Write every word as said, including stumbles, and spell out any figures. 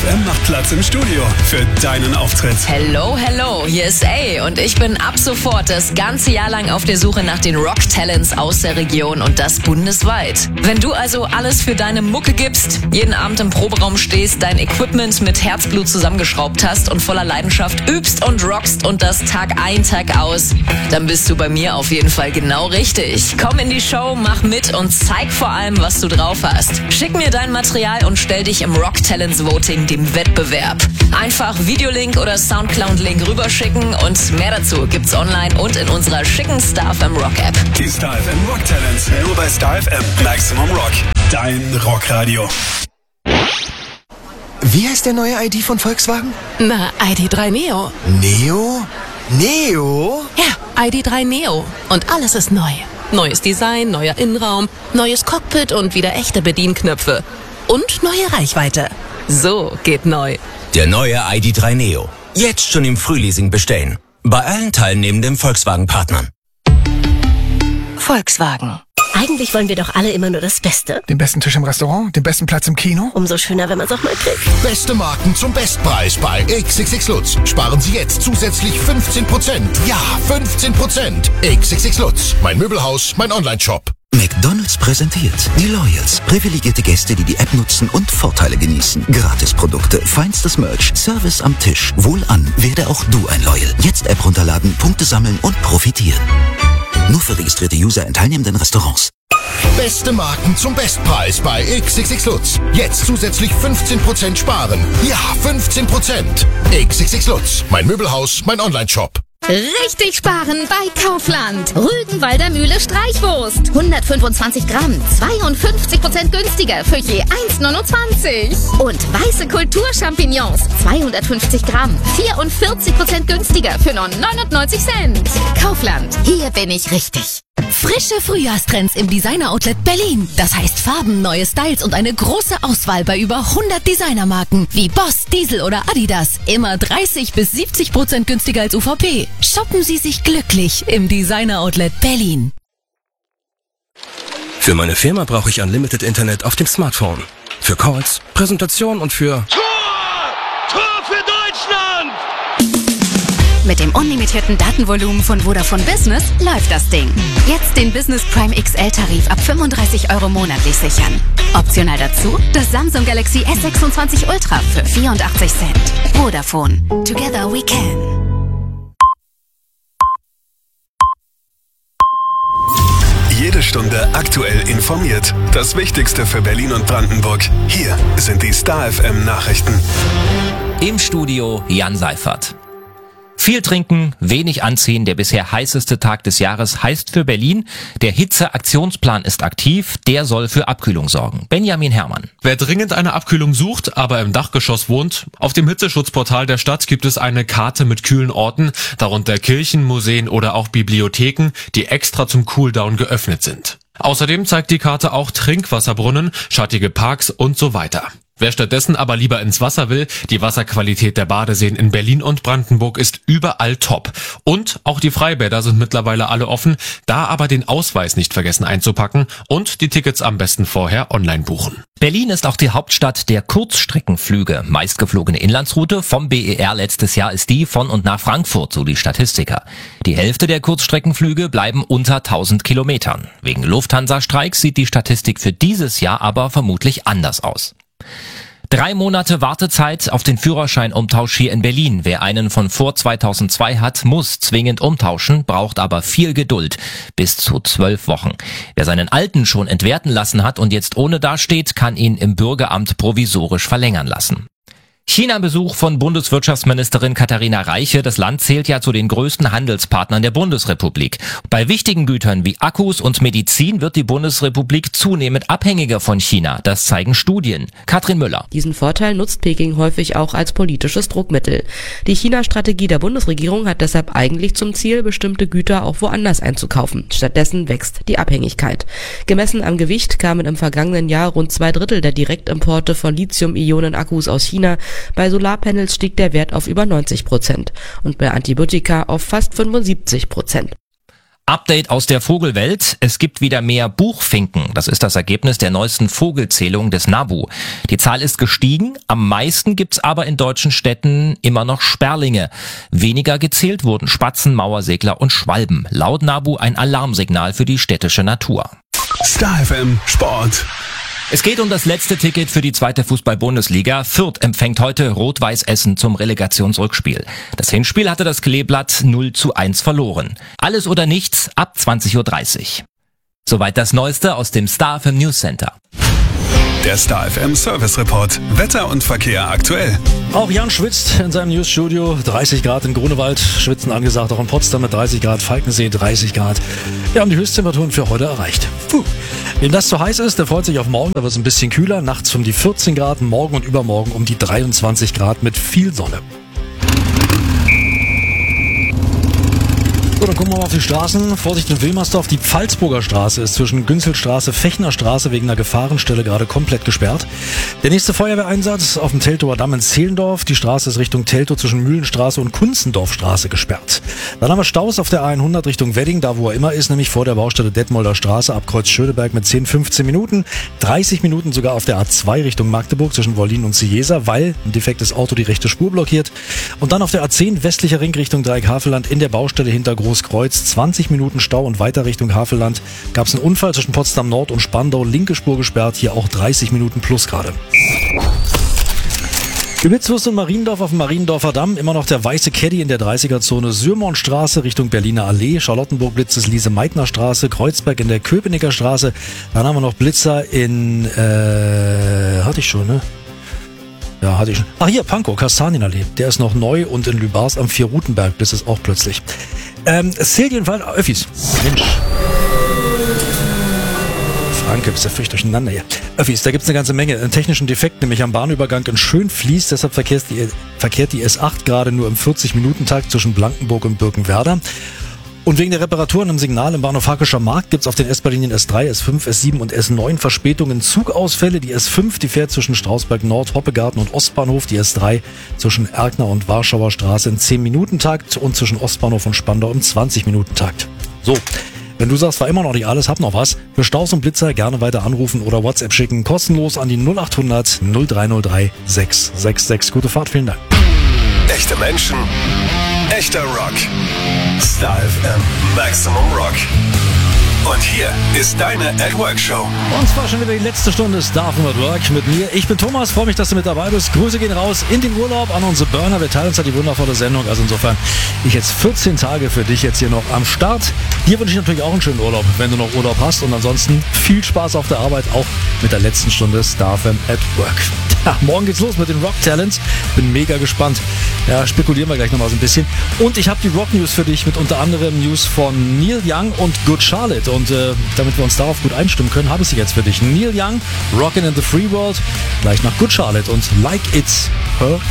F M macht Platz im Studio für deinen Auftritt. Hello, hello, hier ist A und ich bin ab sofort das ganze Jahr lang auf der Suche nach den Rock-Talents aus der Region und das bundesweit. Wenn du also alles für deine Mucke gibst, jeden Abend im Proberaum stehst, dein Equipment mit Herzblut zusammengeschraubt hast und voller Leidenschaft übst und rockst und das Tag ein, Tag aus, dann bist du bei mir auf jeden Fall genau richtig. Komm in die Show, mach mit und zeig vor allem, was du drauf hast. Schick mir dein Material und stell dich im Rock Talents Voting, dem Wettbewerb. Einfach Videolink oder Soundcloud-Link rüberschicken und mehr dazu gibt's online und in unserer schicken Star F M Rock App. Die Star F M Rock Talents, nur bei Star F M Maximum Rock. Dein Rockradio. Wie heißt der neue I D von Volkswagen? Na, I D drei Neo. Neo? Neo? Ja, I D drei Neo. Und alles ist neu. Neues Design, neuer Innenraum, neues Cockpit und wieder echte Bedienknöpfe. Und neue Reichweite. So geht neu. Der neue I D drei Neo. Jetzt schon im Frühleasing bestellen. Bei allen teilnehmenden Volkswagen-Partnern. Volkswagen. Eigentlich wollen wir doch alle immer nur das Beste. Den besten Tisch im Restaurant, den besten Platz im Kino. Umso schöner, wenn man es auch mal kriegt. Beste Marken zum Bestpreis bei X X X Lutz. Sparen Sie jetzt zusätzlich fünfzehn Prozent. Ja, fünfzehn Prozent. X X X Lutz. Mein Möbelhaus, mein Online-Shop. McDonald's präsentiert die Loyals. Privilegierte Gäste, die die App nutzen und Vorteile genießen. Gratisprodukte, feinstes Merch, Service am Tisch. Wohlan, werde auch du ein Loyal. Jetzt App runterladen, Punkte sammeln und profitieren. Nur für registrierte User in teilnehmenden Restaurants. Beste Marken zum Bestpreis bei X X X Lutz. Jetzt zusätzlich fünfzehn Prozent sparen. Ja, fünfzehn Prozent. X X X Lutz. Mein Möbelhaus, mein Online-Shop. Richtig sparen bei Kaufland. Rügenwalder Mühle Streichwurst. hundertfünfundzwanzig Gramm, zweiundfünfzig Prozent günstiger für je eins neunundzwanzig. Und weiße Kulturchampignons, zweihundertfünfzig Gramm, vierundvierzig Prozent günstiger für nur neunundneunzig Cent. Kaufland, hier bin ich richtig. Frische Frühjahrstrends im Designer-Outlet Berlin. Das heißt Farben, neue Styles und eine große Auswahl bei über hundert Designermarken wie Boss, Diesel oder Adidas. Immer dreißig bis siebzig Prozent günstiger als U V P. Shoppen Sie sich glücklich im Designer-Outlet Berlin. Für meine Firma brauche ich Unlimited Internet auf dem Smartphone. Für Calls, Präsentation und für... Tor! Tor für Deutschland! Mit dem unlimitierten Datenvolumen von Vodafone Business läuft das Ding. Jetzt den Business Prime X L-Tarif ab fünfunddreißig Euro monatlich sichern. Optional dazu das Samsung Galaxy S sechsundzwanzig Ultra für vierundachtzig Cent. Vodafone. Together we can. Jede Stunde aktuell informiert. Das Wichtigste für Berlin und Brandenburg. Hier sind die Star F M Nachrichten. Im Studio Jan Seifert. Viel trinken, wenig anziehen, der bisher heißeste Tag des Jahres heißt für Berlin, der Hitzeaktionsplan ist aktiv, der soll für Abkühlung sorgen. Benjamin Herrmann. Wer dringend eine Abkühlung sucht, aber im Dachgeschoss wohnt, auf dem Hitzeschutzportal der Stadt gibt es eine Karte mit kühlen Orten, darunter Kirchen, Museen oder auch Bibliotheken, die extra zum Cooldown geöffnet sind. Außerdem zeigt die Karte auch Trinkwasserbrunnen, schattige Parks und so weiter. Wer stattdessen aber lieber ins Wasser will, die Wasserqualität der Badeseen in Berlin und Brandenburg ist überall top. Und auch die Freibäder sind mittlerweile alle offen, da aber den Ausweis nicht vergessen einzupacken und die Tickets am besten vorher online buchen. Berlin ist auch die Hauptstadt der Kurzstreckenflüge. Meistgeflogene Inlandsroute vom B E R letztes Jahr ist die von und nach Frankfurt, so die Statistiker. Die Hälfte der Kurzstreckenflüge bleiben unter tausend Kilometern. Wegen Lufthansa-Streiks sieht die Statistik für dieses Jahr aber vermutlich anders aus. Drei Monate Wartezeit auf den Führerscheinumtausch hier in Berlin. Wer einen von vor zweitausendzwei hat, muss zwingend umtauschen, braucht aber viel Geduld. Bis zu zwölf Wochen. Wer seinen alten schon entwerten lassen hat und jetzt ohne dasteht, kann ihn im Bürgeramt provisorisch verlängern lassen. China-Besuch von Bundeswirtschaftsministerin Katharina Reiche. Das Land zählt ja zu den größten Handelspartnern der Bundesrepublik. Bei wichtigen Gütern wie Akkus und Medizin wird die Bundesrepublik zunehmend abhängiger von China. Das zeigen Studien. Katrin Müller. Diesen Vorteil nutzt Peking häufig auch als politisches Druckmittel. Die China-Strategie der Bundesregierung hat deshalb eigentlich zum Ziel, bestimmte Güter auch woanders einzukaufen. Stattdessen wächst die Abhängigkeit. Gemessen am Gewicht kamen im vergangenen Jahr rund zwei Drittel der Direktimporte von Lithium-Ionen-Akkus aus China. Bei Solarpanels stieg der Wert auf über neunzig Prozent und bei Antibiotika auf fast fünfundsiebzig Prozent. Update aus der Vogelwelt. Es gibt wieder mehr Buchfinken. Das ist das Ergebnis der neuesten Vogelzählung des NABU. Die Zahl ist gestiegen. Am meisten gibt's aber in deutschen Städten immer noch Sperlinge. Weniger gezählt wurden Spatzen, Mauersegler und Schwalben. Laut NABU ein Alarmsignal für die städtische Natur. Star F M Sport. Es geht um das letzte Ticket für die zweite Fußball-Bundesliga. Fürth empfängt heute Rot-Weiß Essen zum Relegationsrückspiel. Das Hinspiel hatte das Kleeblatt null zu eins verloren. Alles oder nichts ab zwanzig Uhr dreißig. Soweit das Neueste aus dem Star F M News Center. Der Star F M Service Report. Wetter und Verkehr aktuell. Auch Jan schwitzt in seinem Newsstudio. dreißig Grad in Grunewald, Schwitzen angesagt, auch in Potsdam mit dreißig Grad, Falkensee dreißig Grad. Wir haben die Höchsttemperaturen für heute erreicht. Puh. Wem das zu heiß ist, der freut sich auf morgen. Da wird es ein bisschen kühler. Nachts um die vierzehn Grad, morgen und übermorgen um die dreiundzwanzig Grad mit viel Sonne. So, dann gucken wir mal auf die Straßen. Vorsicht in Wilmersdorf. Die Pfalzburger Straße ist zwischen Günzelstraße, Fechner Straße wegen einer Gefahrenstelle gerade komplett gesperrt. Der nächste Feuerwehreinsatz auf dem Teltower Damm in Zehlendorf. Die Straße ist Richtung Teltow zwischen Mühlenstraße und Kunzendorfstraße gesperrt. Dann haben wir Staus auf der A hundert Richtung Wedding, da wo er immer ist, nämlich vor der Baustelle Detmolder Straße ab Kreuz Schöneberg mit zehn, fünfzehn Minuten. dreißig Minuten sogar auf der A zwei Richtung Magdeburg zwischen Wollin und Ciesa, weil ein defektes Auto die rechte Spur blockiert. Und dann auf der A zehn westlicher Ring Richtung Dreieck-Havelland in der Baustelle hinter Groß Kreuz, zwanzig Minuten Stau und weiter Richtung Havelland gab es einen Unfall zwischen Potsdam Nord und Spandau, linke Spur gesperrt, hier auch dreißig Minuten plus gerade. Gewitzwurst und Mariendorf auf dem Mariendorfer Damm, immer noch der weiße Caddy in der dreißiger-Zone, Sürmornstraße Richtung Berliner Allee, Charlottenburg Blitzes Lise-Meitner Straße, Kreuzberg in der Köpenicker Straße, dann haben wir noch Blitzer in, äh, hatte ich schon, ne? Ja, hatte ich schon. Ach hier, Pankow, Kastanienallee, der ist noch neu und in Lübars am Vier-Rutenberg Blitz ist auch plötzlich. Ähm, es zählt jedenfalls Öffis. Mensch. Franke, bist ja völlig durcheinander hier. Öffis, da gibt's eine ganze Menge. Einen technischen Defekt, nämlich am Bahnübergang in Schönfließ. Deshalb verkehrt die, verkehrt die S acht gerade nur im vierzig-Minuten-Takt zwischen Blankenburg und Birkenwerder. Und wegen der Reparaturen im Signal im Bahnhof Hackescher Markt gibt's auf den S-Bahnlinien S drei, S fünf, S sieben und S neun Verspätungen, Zugausfälle. Die S fünf, die fährt zwischen Strausberg Nord, Hoppegarten und Ostbahnhof. Die S drei zwischen Erkner und Warschauer Straße im zehn-Minuten-Takt und zwischen Ostbahnhof und Spandau im zwanzig-Minuten-Takt. So. Wenn du sagst, war immer noch nicht alles, hab noch was, für Staus und Blitzer gerne weiter anrufen oder WhatsApp schicken, kostenlos an die null acht hundert null drei null drei sechs sechs sechs. Gute Fahrt, vielen Dank. Echte Menschen, echter Rock. Star F M Maximum Rock. Und hier ist deine At Work Show. Und zwar schon wieder die letzte Stunde Star F M at Work mit mir. Ich bin Thomas, freue mich, dass du mit dabei bist. Grüße gehen raus in den Urlaub an unsere Burner. Wir teilen uns ja die wundervolle Sendung. Also insofern, ich jetzt vierzehn Tage für dich jetzt hier noch am Start. Dir wünsche ich natürlich auch einen schönen Urlaub, wenn du noch Urlaub hast. Und ansonsten viel Spaß auf der Arbeit, auch mit der letzten Stunde Star F M at Work. Ja, morgen geht's los mit den Rock Talents. Bin mega gespannt. Ja, spekulieren wir gleich nochmal so ein bisschen. Und ich habe die Rock News für dich mit unter anderem News von Neil Young und Good Charlotte. Und äh, damit wir uns darauf gut einstimmen können, habe ich sie jetzt für dich. Neil Young, Rockin' in the Free World, gleich nach Good Charlotte und Like It's Her